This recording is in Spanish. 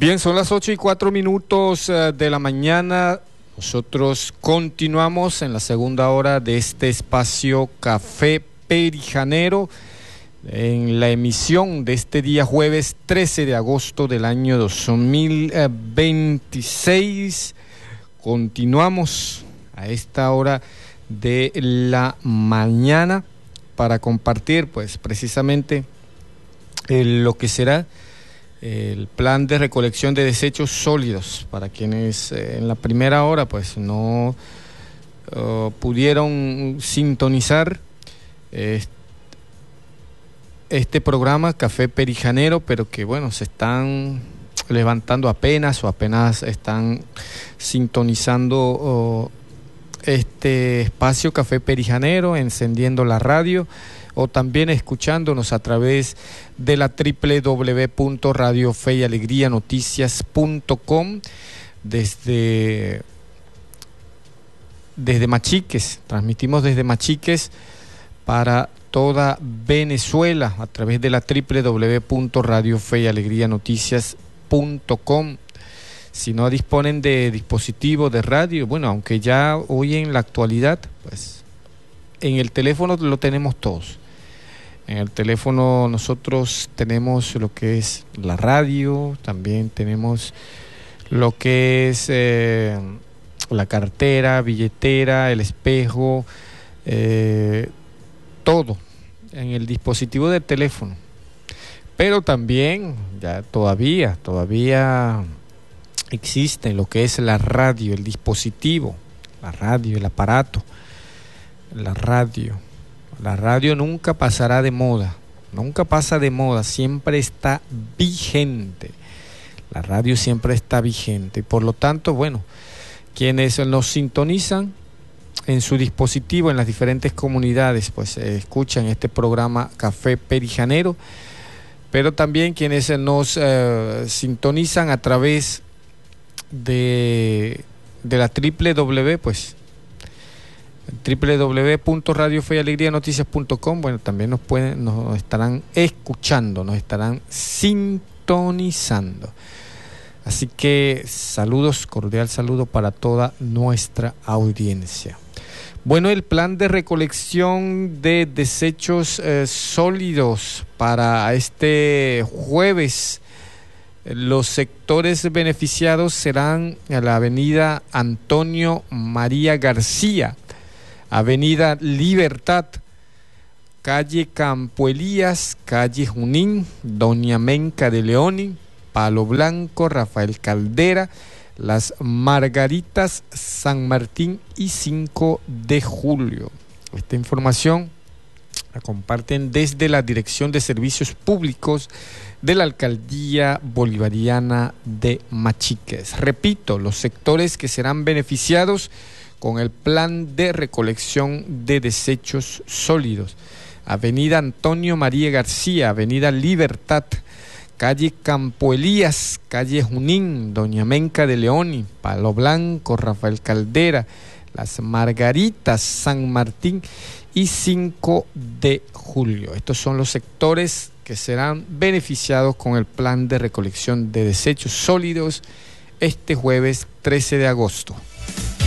Bien, son las 8:04 de la mañana. Nosotros continuamos en la segunda hora de este espacio Café Perijanero, en la emisión de este día jueves 13 de agosto del año 2026. Continuamos a esta hora de la mañana para compartir pues precisamente lo que será el plan de recolección de desechos sólidos para quienes en la primera hora pues no pudieron sintonizar este programa Café Perijanero, pero que bueno, se están levantando apenas están sintonizando este espacio Café Perijanero, encendiendo la radio o también escuchándonos a través de la www.radiofeyalegrianoticias.com desde Machiques. Transmitimos desde Machiques para toda Venezuela a través de la www.radiofeyalegrianoticias.com. Si no disponen de dispositivo de radio, bueno, aunque ya hoy en la actualidad, pues en el teléfono lo tenemos todos. En el teléfono nosotros tenemos lo que es la radio, también tenemos lo que es la cartera, billetera, el espejo, todo en el dispositivo del teléfono. Pero también ya todavía existe lo que es la radio, el dispositivo, la radio, el aparato, la radio. La radio nunca pasará de moda, nunca pasa de moda, siempre está vigente. La radio siempre está vigente y por lo tanto, bueno, quienes nos sintonizan en su dispositivo en las diferentes comunidades, pues escuchan este programa Café Perijanero, pero también quienes nos sintonizan a través de la pues www.radiofeyalegrianoticias.com. Bueno, también nos estarán escuchando, nos estarán sintonizando. Así que saludos, cordial saludo para toda nuestra audiencia. Bueno, el plan de recolección de desechos sólidos para este jueves. Los sectores beneficiados serán a la avenida Antonio María García, avenida Libertad, calle Campo Elías, calle Junín, Doña Menca de Leoni, Palo Blanco, Rafael Caldera, Las Margaritas, San Martín y 5 de Julio. Esta información la comparten desde la Dirección de Servicios Públicos de la Alcaldía Bolivariana de Machiques. Repito, los sectores que serán beneficiados con el plan de recolección de desechos sólidos: avenida Antonio María García, avenida Libertad, calle Campo Elías, calle Junín, Doña Menca de Leoni, Palo Blanco, Rafael Caldera, Las Margaritas, San Martín y 5 de Julio. Estos son los sectores que serán beneficiados con el plan de recolección de desechos sólidos este jueves 13 de agosto.